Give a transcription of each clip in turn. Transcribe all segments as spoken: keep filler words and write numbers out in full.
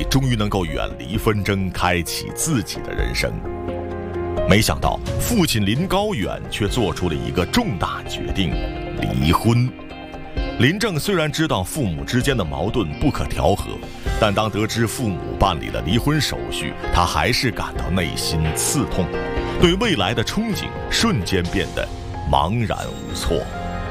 终于能够远离纷争，开启自己的人生。没想到父亲林高远却做出了一个重大决定：离婚。林正虽然知道父母之间的矛盾不可调和，但当得知父母办理了离婚手续，他还是感到内心刺痛，对未来的憧憬瞬间变得茫然无措。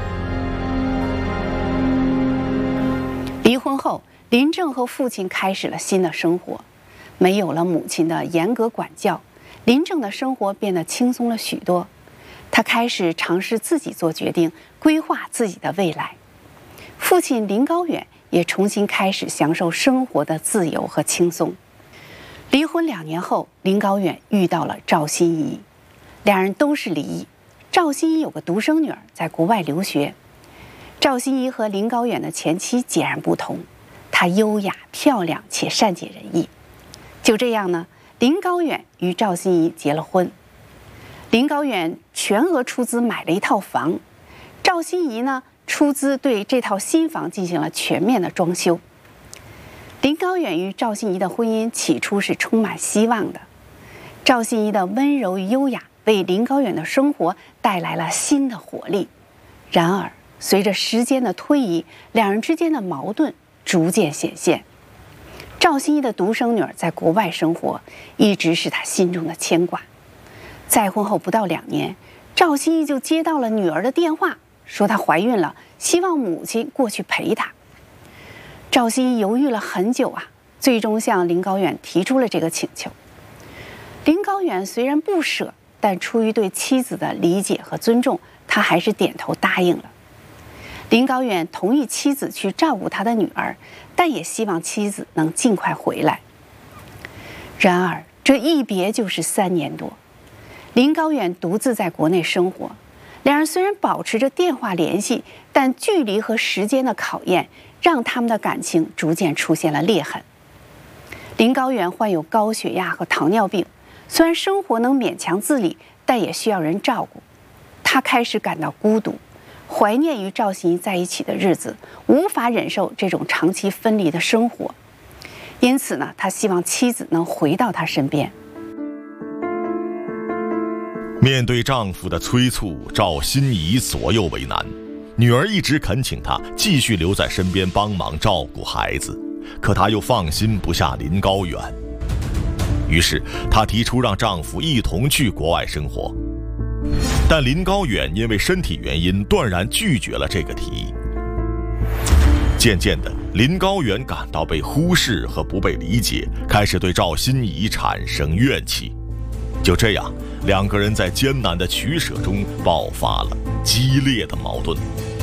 离婚后，林正和父亲开始了新的生活，没有了母亲的严格管教，林正的生活变得轻松了许多。他开始尝试自己做决定，规划自己的未来。父亲林高远也重新开始享受生活的自由和轻松。离婚两年后，林高远遇到了赵心怡，两人都是离异。赵心怡有个独生女儿在国外留学。赵心怡和林高远的前妻截然不同，她优雅漂亮且善解人意。就这样呢，林高远与赵心怡结了婚。林高远全额出资买了一套房，赵心怡呢出资对这套新房进行了全面的装修。林高远与赵心怡的婚姻起初是充满希望的，赵心怡的温柔与优雅为林高远的生活带来了新的活力。然而随着时间的推移，两人之间的矛盾逐渐显现。赵心怡的独生女儿在国外生活，一直是她心中的牵挂。再婚后不到两年，赵心怡就接到了女儿的电话，说她怀孕了，希望母亲过去陪她。赵心怡犹豫了很久啊，最终向林高远提出了这个请求。林高远虽然不舍，但出于对妻子的理解和尊重，他还是点头答应了。林高远同意妻子去照顾他的女儿，但也希望妻子能尽快回来。然而这一别就是三年多，林高远独自在国内生活，两人虽然保持着电话联系，但距离和时间的考验让他们的感情逐渐出现了裂痕。林高远患有高血压和糖尿病，虽然生活能勉强自理，但也需要人照顾。他开始感到孤独，怀念与赵心怡在一起的日子，无法忍受这种长期分离的生活。因此呢，他希望妻子能回到他身边。 面对丈夫的催促，赵心怡左右为难。女儿一直恳请她继续留在身边帮忙照顾孩子，可她又放心不下林高远。于是她提出让丈夫一同去国外生活，但林高远因为身体原因断然拒绝了这个提议。渐渐的，林高远感到被忽视和不被理解，开始对赵心怡产生怨气。就这样，两个人在艰难的取舍中爆发了激烈的矛盾。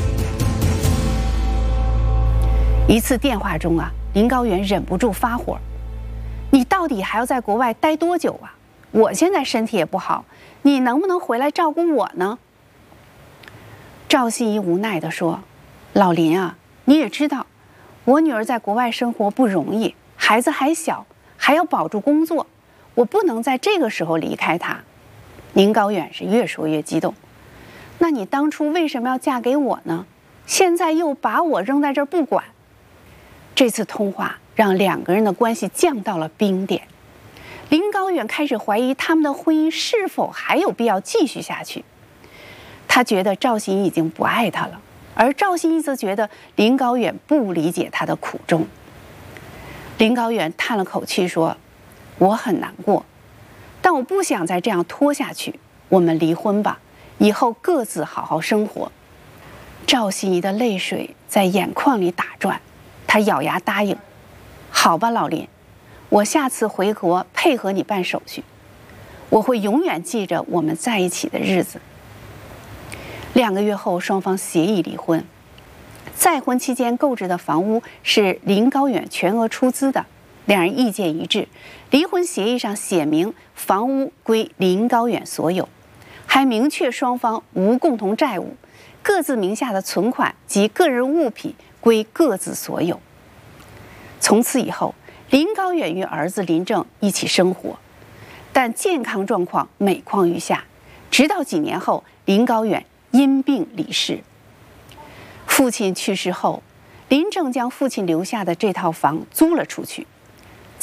一次电话中啊，林高远忍不住发火：“你到底还要在国外待多久啊？我现在身体也不好，你能不能回来照顾我呢？”赵心怡无奈地说：“老林啊，你也知道，我女儿在国外生活不容易，孩子还小，还要保住工作，我不能在这个时候离开她。”林高远是越说越激动：“那你当初为什么要嫁给我呢？现在又把我扔在这儿不管。”这次通话让两个人的关系降到了冰点。林高远开始怀疑他们的婚姻是否还有必要继续下去。他觉得赵心怡已经不爱他了，而赵心怡则觉得林高远不理解他的苦衷。林高远叹了口气说：“我很难过，但我不想再这样拖下去，我们离婚吧，以后各自好好生活。”赵心怡的泪水在眼眶里打转，她咬牙答应：“好吧，老林，我下次回国配合你办手续，我会永远记着我们在一起的日子。”两个月后，双方协议离婚。再婚期间购置的房屋是林高远全额出资的，两人意见一致，离婚协议上写明房屋归林高远所有，还明确双方无共同债务，各自名下的存款及个人物品归各自所有。从此以后，林高远与儿子林正一起生活，但健康状况每况愈下，直到几年后，林高远因病离世。父亲去世后，林正将父亲留下的这套房租了出去，